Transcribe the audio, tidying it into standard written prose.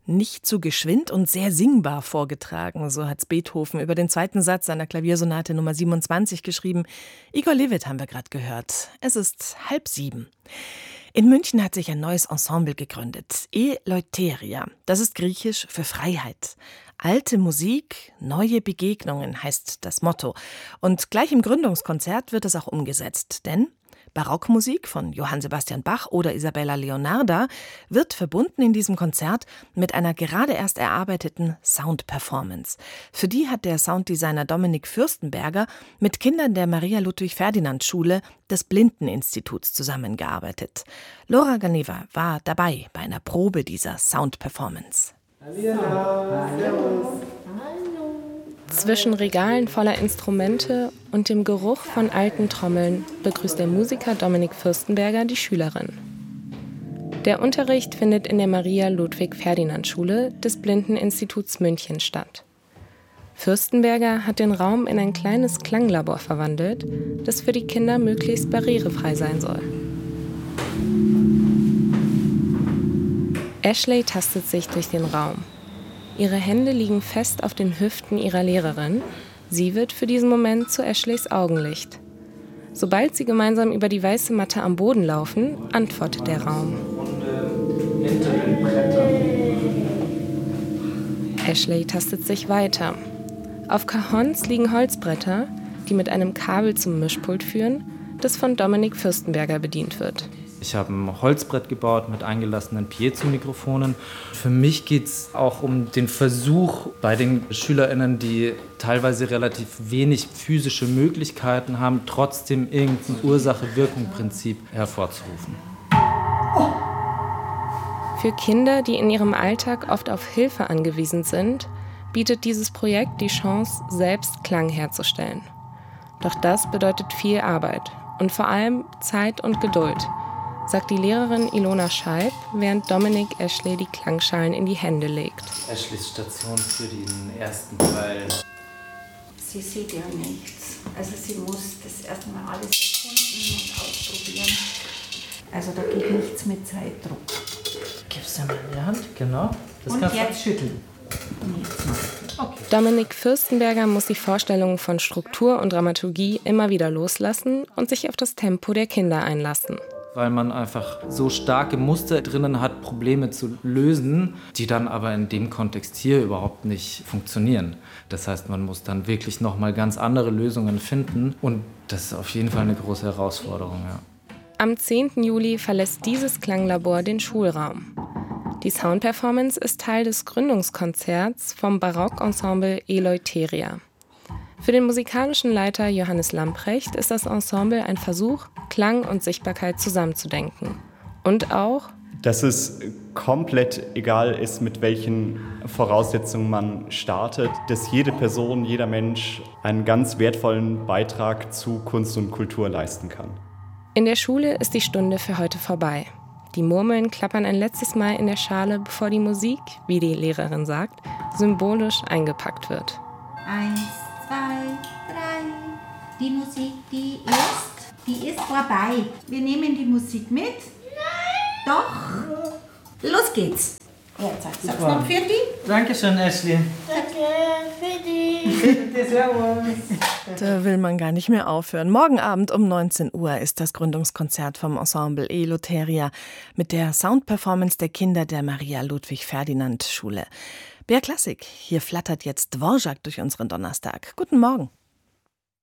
Nicht zu geschwind und sehr singbar vorgetragen, so hat's Beethoven über den zweiten Satz seiner Klaviersonate Nummer 27 geschrieben. Igor Levit haben wir gerade gehört. Es ist 6:30. In München hat sich ein neues Ensemble gegründet, Eleutheria. Das ist griechisch für Freiheit. Alte Musik, neue Begegnungen heißt das Motto. Und gleich im Gründungskonzert wird es auch umgesetzt, denn Barockmusik von Johann Sebastian Bach oder Isabella Leonarda wird verbunden in diesem Konzert mit einer gerade erst erarbeiteten Soundperformance. Für die hat der Sounddesigner Dominik Fürstenberger mit Kindern der Maria-Ludwig-Ferdinand-Schule des Blindeninstituts zusammengearbeitet. Laura Ganeva war dabei bei einer Probe dieser Soundperformance. Hallo. Zwischen Regalen voller Instrumente und dem Geruch von alten Trommeln begrüßt der Musiker Dominik Fürstenberger die Schülerin. Der Unterricht findet in der Maria-Ludwig-Ferdinand-Schule des Blindeninstituts München statt. Fürstenberger hat den Raum in ein kleines Klanglabor verwandelt, das für die Kinder möglichst barrierefrei sein soll. Ashley tastet sich durch den Raum. Ihre Hände liegen fest auf den Hüften ihrer Lehrerin. Sie wird für diesen Moment zu Ashleys Augenlicht. Sobald sie gemeinsam über die weiße Matte am Boden laufen, antwortet der Raum. Ashley tastet sich weiter. Auf Cajons liegen Holzbretter, die mit einem Kabel zum Mischpult führen, das von Dominik Fürstenberger bedient wird. Ich habe ein Holzbrett gebaut mit eingelassenen Piezo-Mikrofonen. Für mich geht es auch um den Versuch bei den SchülerInnen, die teilweise relativ wenig physische Möglichkeiten haben, trotzdem irgendein Ursache-Wirkung-Prinzip hervorzurufen. Für Kinder, die in ihrem Alltag oft auf Hilfe angewiesen sind, bietet dieses Projekt die Chance, selbst Klang herzustellen. Doch das bedeutet viel Arbeit und vor allem Zeit und Geduld, sagt die Lehrerin Ilona Scheib, während Dominik Ashley die Klangschalen in die Hände legt. Ashleys Station für den ersten Teil. Sie sieht ja nichts. Also sie muss das erstmal alles erkunden und ausprobieren. Also da geht nichts mit Zeitdruck. Gib's dir mal in die Hand, genau. Das Und kannst du jetzt schütteln. Okay. Dominik Fürstenberger muss die Vorstellungen von Struktur und Dramaturgie immer wieder loslassen und sich auf das Tempo der Kinder einlassen. Weil man einfach so starke Muster drinnen hat, Probleme zu lösen, die dann aber in dem Kontext hier überhaupt nicht funktionieren. Das heißt, man muss dann wirklich nochmal ganz andere Lösungen finden und das ist auf jeden Fall eine große Herausforderung. Ja. Am 10. Juli verlässt dieses Klanglabor den Schulraum. Die Soundperformance ist Teil des Gründungskonzerts vom Barockensemble Eleutheria. Für den musikalischen Leiter Johannes Lamprecht ist das Ensemble ein Versuch, Klang und Sichtbarkeit zusammenzudenken. Und auch, dass es komplett egal ist, mit welchen Voraussetzungen man startet, dass jede Person, jeder Mensch einen ganz wertvollen Beitrag zu Kunst und Kultur leisten kann. In der Schule ist die Stunde für heute vorbei. Die Murmeln klappern ein letztes Mal in der Schale, bevor die Musik, wie die Lehrerin sagt, symbolisch eingepackt wird. 1, 2, 3. Die Musik, die ist vorbei. Wir nehmen die Musik mit. Nein! Doch! Los geht's! Jetzt sag's noch für die. Dankeschön, Ashley. Danke für die. Da will man gar nicht mehr aufhören. Morgen Abend um 19 Uhr ist das Gründungskonzert vom Ensemble Eleutheria mit der Soundperformance der Kinder der Maria-Ludwig-Ferdinand-Schule. BR Klassik, hier flattert jetzt Dvorak durch unseren Donnerstag. Guten Morgen.